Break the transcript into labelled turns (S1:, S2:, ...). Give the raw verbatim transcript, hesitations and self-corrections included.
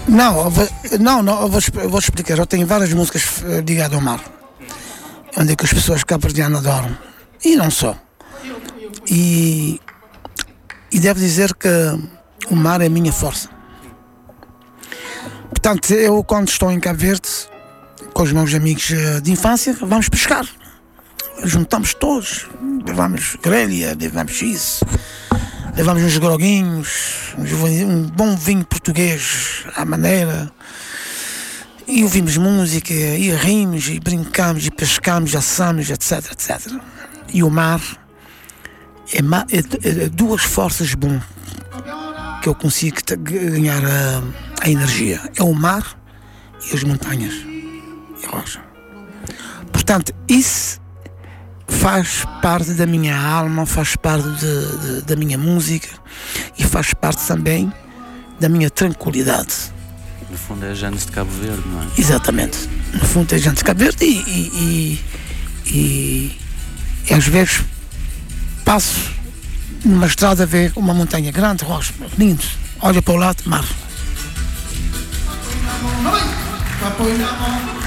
S1: Não, eu vou, não, não eu vou, eu vou explicar. Eu tenho várias músicas eh, ligadas ao mar, onde é que as pessoas cabo-verdianas adoram. E não só. E, e devo dizer que o mar é a minha força. Portanto, eu quando estou em Cabo Verde, com os meus amigos eh, de infância, vamos pescar. Juntamos todos, levamos grelha, levamos isso, levamos uns groguinhos, um bom vinho português à maneira, e ouvimos música, e rimos, e brincamos, e pescamos, assamos, etc, etcétera. E o mar é, ma- é- é duas forças bom que eu consigo te- ganhar a, a energia. É o mar e as montanhas. E a rocha. Portanto, isso faz parte da minha alma, faz parte de, de, da minha música e faz parte também da minha tranquilidade.
S2: No fundo é a gente de Cabo Verde, não é?
S1: Exatamente. No fundo é gente de Cabo Verde e, e, e, e, e às vezes passo numa estrada a ver uma montanha grande, rocha, lindo. Olha para o lado, mar. Vai, vai,